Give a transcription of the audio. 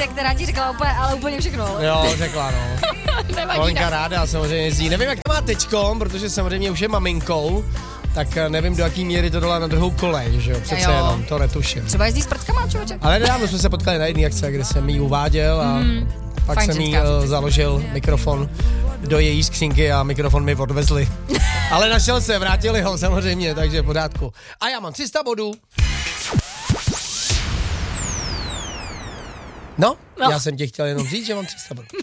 Alicie, která ti řekla úplně všechno. Jo, řekla, no. Nevadí. Malinka ráda samozřejmě jezdí. Nevím, jak to má teďkom, protože samozřejmě už je maminkou, tak nevím, do jaký míry to dala na druhou kolej, že jo, přece jenom, to netuším. Třeba jezdí s prckama, člověče. Ale nedávno jsme se potkali na jedné akci, kde jsem jí uváděl a pak fajn jsem jí ženská. založil mikrofon do její skřínky a mikrofon mi odvezli. Ale našel se, vrátili ho samozřejmě, takže v pořádku. A já mám 300 bodů. No, já jsem tě chtěl jenom říct, že mám 300 bodů.